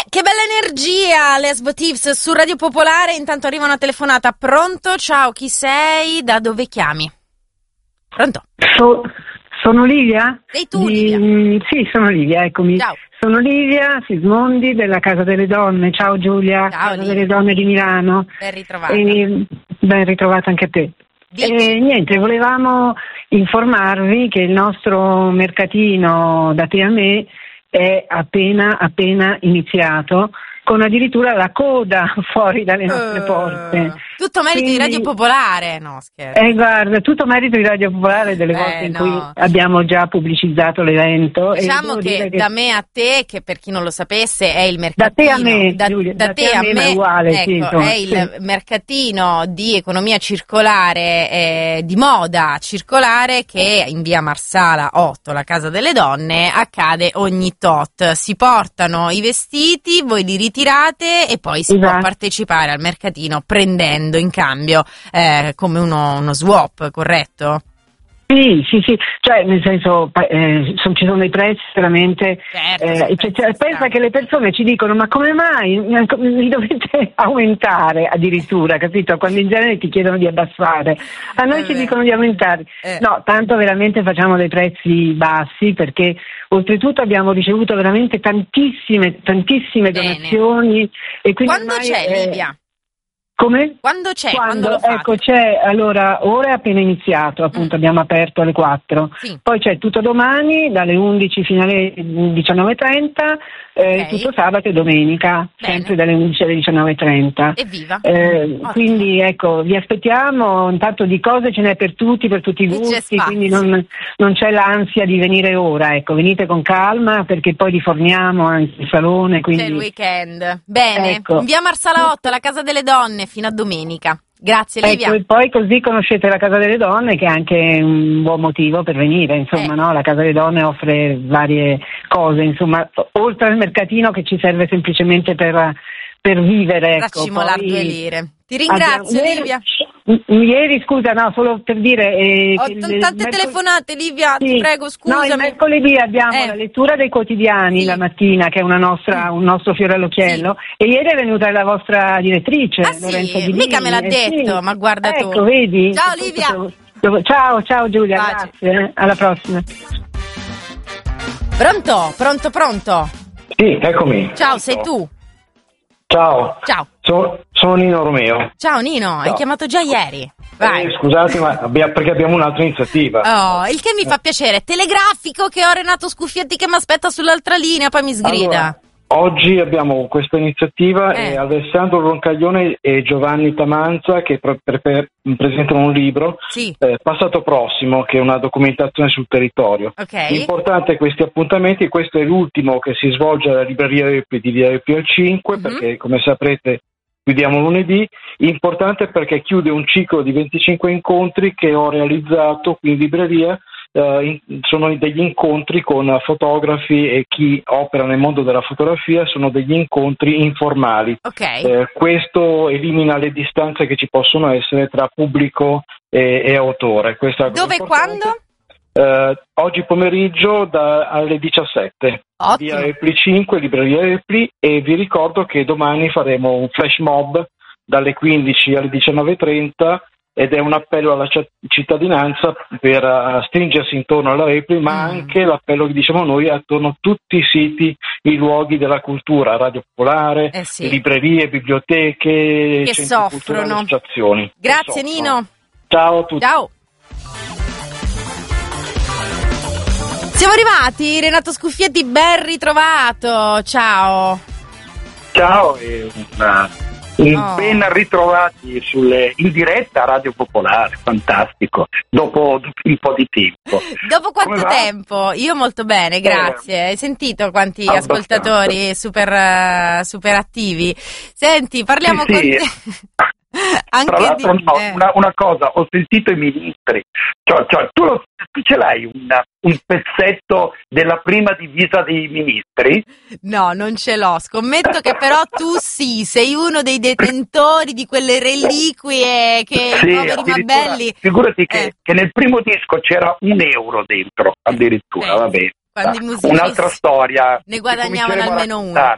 Che bella energia, Lesbo Tips su Radio Popolare. Intanto arriva una telefonata. Pronto? Ciao, chi sei? Da dove chiami? Pronto? Sono Livia? Sei tu, Livia? Sì, sono Livia, eccomi. Ciao. Sono Livia Sismondi della Casa delle Donne. Ciao Giulia, Ciao, Casa Livia. delle Donne di Milano. Ben ritrovata. Ben ritrovata anche a te. Niente, volevamo informarvi che il nostro mercatino da te a me è appena iniziato, con addirittura la coda fuori dalle nostre porte. Tutto merito di Radio Popolare, no scherzo. Guarda, tutto merito di Radio Popolare delle volte in cui abbiamo già pubblicizzato l'evento. Diciamo che da me a te, che per chi non lo sapesse è il mercatino. Da te a me, Giulia, da te a me è uguale, ecco, sì, insomma, è il mercatino di economia circolare, di moda circolare, che in via Marsala 8, la Casa delle Donne, accade ogni tot. Si portano i vestiti, voi li ritirate e poi si può partecipare al mercatino prendendo in cambio come uno swap, corretto? Sì, cioè nel senso ci sono dei prezzi veramente, pensa che le persone ci dicono ma come mai li dovete aumentare addirittura, capito? Quando in genere ti chiedono di abbassare, a noi ci dicono di aumentare, no, tanto veramente facciamo dei prezzi bassi, perché oltretutto abbiamo ricevuto veramente tantissime donazioni. E quindi quando c'è Livia? Come? Quando c'è? Quando lo fate? Ecco, c'è, allora, ora è appena iniziato, appunto, abbiamo aperto alle 4. Sì. Poi c'è tutto domani, dalle 11 fino alle 19:30, tutto sabato e domenica, sempre dalle 11 alle 19:30. Evviva! Quindi, ecco, vi aspettiamo, intanto di cose ce n'è per tutti i gusti, quindi non c'è l'ansia di venire ora, ecco, venite con calma, perché poi riforniamo anche il salone, quindi... C'è il weekend. Bene, ecco. In via Marsala 8, la Casa delle Donne, fino a domenica. Grazie Livia. Ecco, e poi così conoscete la Casa delle Donne, che è anche un buon motivo per venire, insomma, no? La Casa delle Donne offre varie cose, insomma, oltre al mercatino che ci serve semplicemente per vivere. Racimolare 2 lire. Ti ringrazio Livia. Ieri, scusa, no, solo per dire... Ho tante telefonate, Livia, sì. Ti prego, scusami. No, il mercoledì abbiamo la lettura dei quotidiani la mattina, che è un nostro fiore all'occhiello, e ieri è venuta la vostra direttrice, Lorenza Di Lini. Mica me l'ha detto, ma guarda tu. Ecco, vedi? Ciao Livia. Ciao Giulia, Pace. Grazie, alla prossima. Pronto? Sì, eccomi. Ciao, sei tu? Ciao. Sono Nino Romeo. Ciao Nino, hai chiamato già ieri. Vai. Scusate, ma perché abbiamo un'altra iniziativa. Oh, il che mi fa piacere. Telegrafico, che ho Renato Scuffietti che mi aspetta sull'altra linea, poi mi sgrida. Allora, oggi abbiamo questa iniziativa e Alessandro Roncaglione e Giovanni Tamanza che presentano un libro, Passato Prossimo, che è una documentazione sul territorio. Okay. L'importante è questi appuntamenti, questo è l'ultimo che si svolge alla libreria Eupli di via Eupli al 5, perché come saprete chiudiamo lunedì. Importante perché chiude un ciclo di 25 incontri che ho realizzato qui in libreria. Sono degli incontri con fotografi e chi opera nel mondo della fotografia, sono degli incontri informali. Questo elimina le distanze che ci possono essere tra pubblico e autore. Dove e quando? Oggi pomeriggio alle 17. Ottimo. Via Eupli 5, libreria Eupli, e vi ricordo che domani faremo un flash mob dalle 15 alle 19:30 ed è un appello alla cittadinanza per stringersi intorno alla Eupli, ma anche l'appello che diciamo noi attorno a tutti i siti, i luoghi della cultura, Radio Popolare, librerie, biblioteche, che soffrono, associazioni. Grazie Nino. Ciao a tutti. Ciao. Siamo arrivati, Renato Scuffietti, ben ritrovato, ciao. Ciao e ben ritrovati in diretta a Radio Popolare, fantastico, dopo un po' di tempo. Dopo quanto tempo? Io molto bene, grazie. Hai sentito quanti ascoltatori super attivi? Senti, parliamo con te. Anche tra l'altro una cosa, ho sentito i ministri, cioè tu ce l'hai un pezzetto della prima divisa dei ministri? No, non ce l'ho, scommetto che però tu sei uno dei detentori di quelle reliquie che i poveri Mabelli... Figurati che nel primo disco c'era €1 dentro, addirittura, vabbè. Quando i musicisti un'altra storia, ne guadagnavano almeno uno.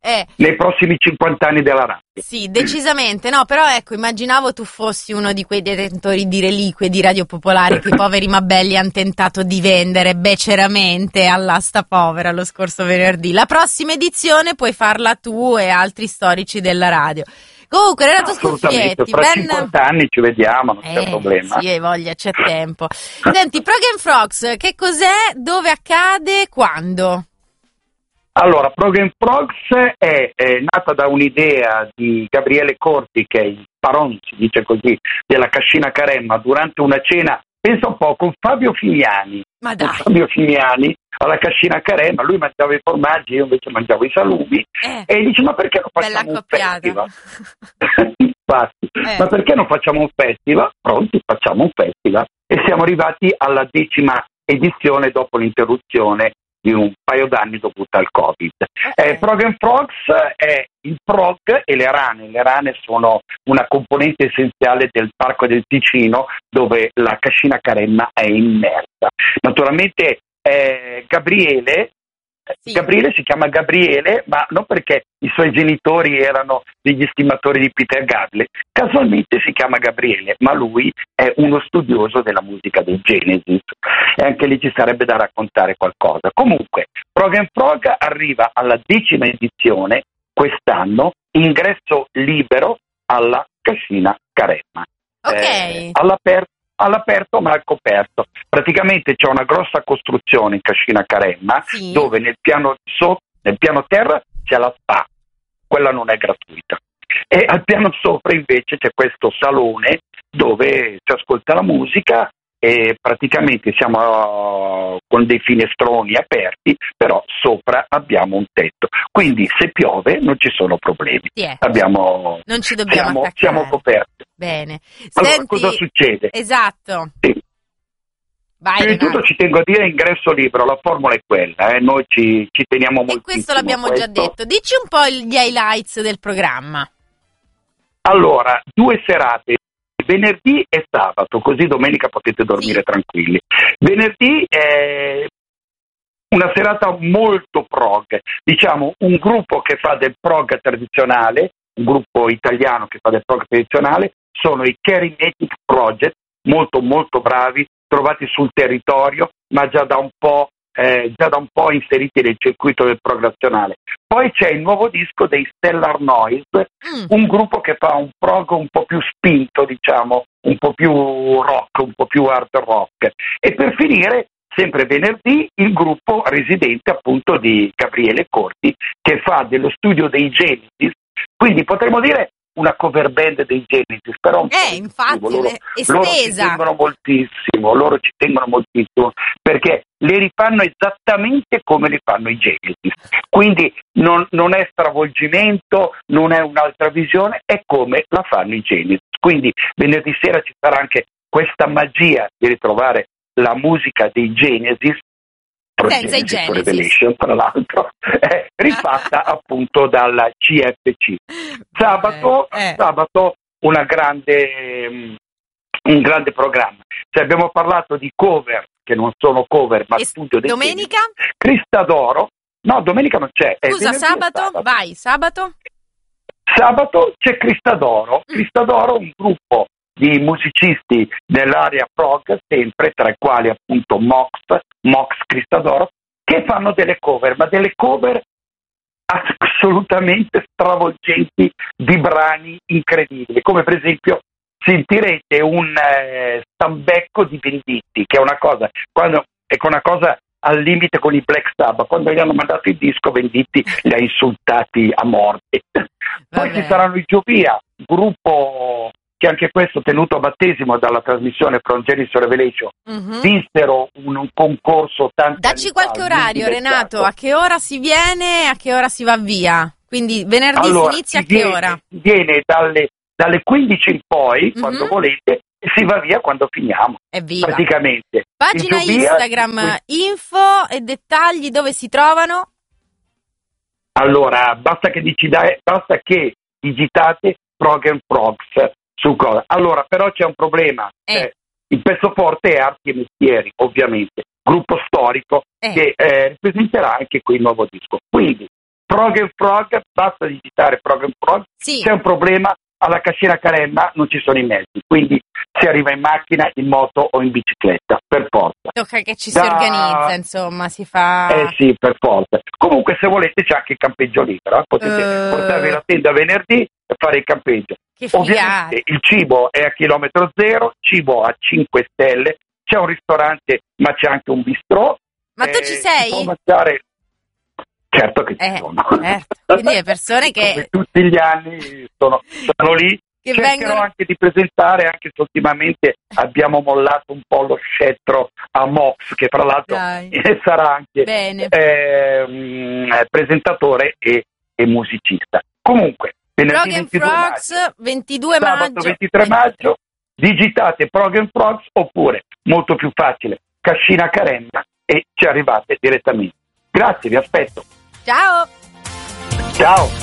nei prossimi 50 anni della radio. Sì, decisamente, no, però ecco, immaginavo tu fossi uno di quei detentori di reliquie di Radio Popolare che i poveri Mabelli hanno tentato di vendere beceramente all'asta povera lo scorso venerdì. La prossima edizione puoi farla tu e altri storici della radio. Comunque, Renato Scuffietti, tra 50 anni ci vediamo, non c'è problema. Sì, hai voglia, c'è tempo. Senti, Prog and Frogs, che cos'è, dove accade, quando? Allora, Prog and Frogs è nata da un'idea di Gabriele Corti, che è il paron, si dice così, della Cascina Caremma, durante una cena, pensa un po', con Fabio Finiani. Ma dai! Fabio Finiani alla Cascina Caremma, lui mangiava i formaggi, io invece mangiavo i salumi, e dice: ma perché non facciamo un festival? Infatti, ma perché non facciamo un festival? Pronti, facciamo un festival. E siamo arrivati alla 10ª edizione dopo l'interruzione di un paio d'anni dovuta al Covid. Prog and Frogs è il prog e le rane. Le rane sono una componente essenziale del Parco del Ticino, dove la Cascina Caremma è immersa. Naturalmente Gabriele si chiama Gabriele, ma non perché i suoi genitori erano degli stimatori di Peter Gabriel, casualmente si chiama Gabriele, ma lui è uno studioso della musica dei Genesis, e anche lì ci sarebbe da raccontare qualcosa. Comunque, Prog and Frog arriva alla 10ª edizione quest'anno, ingresso libero alla Cascina Caremma. All'aperto ma al coperto. Praticamente c'è una grossa costruzione in Cascina Caremma, dove nel piano terra c'è la spa, quella non è gratuita, e al piano sopra invece c'è questo salone dove si ascolta la musica, e praticamente siamo con dei finestroni aperti, però sopra abbiamo un tetto, quindi se piove non ci sono problemi. Non ci dobbiamo siamo coperti. Bene. Allora, Senti, cosa succede? Esatto. Sì. Prima di tutto ci tengo a dire ingresso libero, la formula è quella, noi ci teniamo molto. E questo l'abbiamo già detto. Dici un po' gli highlights del programma. Allora, 2 serate, venerdì e sabato, così domenica potete dormire tranquilli. Venerdì è una serata molto prog, diciamo un gruppo che fa del prog tradizionale, un gruppo italiano che fa del prog tradizionale, sono i Charismatic Project, molto molto bravi, trovati sul territorio, ma già da un po' inseriti nel circuito del prog nazionale. Poi c'è il nuovo disco dei Stellar Noise, un gruppo che fa un prog un po' più spinto, diciamo, un po' più rock, un po' più hard rock. E per finire, sempre venerdì, il gruppo residente appunto di Gabriele Corti, che fa dello studio dei Genesis, quindi potremmo dire una cover band dei Genesis, però infatti loro ci tengono moltissimo perché le rifanno esattamente come le fanno i Genesis, quindi non è stravolgimento, non è un'altra visione, è come la fanno i Genesis. Quindi venerdì sera ci sarà anche questa magia di ritrovare la musica dei Genesis, senza i Genesis, Revelation, tra l'altro, rifatta appunto dalla CFC. Sabato un grande programma. Abbiamo parlato di cover, che non sono cover, ma studio dei domenica? Cristadoro. No, domenica non c'è. Scusa, sabato? Vai, sabato? Sabato c'è Cristadoro. Cristadoro, un gruppo di musicisti nell'area prog, sempre, tra i quali appunto Mox Cristadoro, che fanno delle cover, ma delle cover assolutamente stravolgenti di brani incredibili, come per esempio sentirete un stambecco di Venditti, che è una cosa al limite con i Black Sabbath. Quando gli hanno mandato il disco, Venditti li ha insultati a morte. Poi ci saranno i Giovia, gruppo che anche questo, tenuto a battesimo dalla trasmissione From Genesis Revelation, vinsero un concorso tanti Dacci qualche orario, Renato, a che ora si viene, a che ora si va via? Quindi venerdì si inizia a che ora? Viene dalle 15 in poi, quando volete, e si va via quando finiamo. Evviva. Praticamente. Pagina Instagram, info e dettagli dove si trovano? Allora, basta che digitate Prog and Frogs su cosa. Allora, però c'è un problema. Il pezzo forte è Arti e Mestieri, ovviamente, gruppo storico che presenterà anche qui il nuovo disco. Quindi Frog and Frog, basta digitare Frog and Frog. Sì. C'è un problema, alla Cascina Caremma non ci sono i mezzi, quindi si arriva in macchina, in moto o in bicicletta, per forza. Tocca che ci si organizza, insomma, si fa... Sì, per forza. Comunque se volete c'è anche il campeggio libero, potete portarvi la tenda venerdì e fare il campeggio. Che figata. Ovviamente il cibo è a chilometro zero, cibo a 5 stelle, c'è un ristorante ma c'è anche un bistrò. Ma tu ci sei? Si può mangiare... Certo che ci sono. Certo. Quindi le persone che... Come tutti gli anni sono lì. Che Cercherò anche di presentare, anche se ultimamente abbiamo mollato un po' lo scettro a Mox, che tra l'altro sarà anche presentatore e musicista. Comunque, venerdì 22 maggio, 22 sabato 23 maggio, digitate Frog and Frogs, oppure, molto più facile, Cascina Caremma, e ci arrivate direttamente. Grazie, vi aspetto. Ciao! Ciao!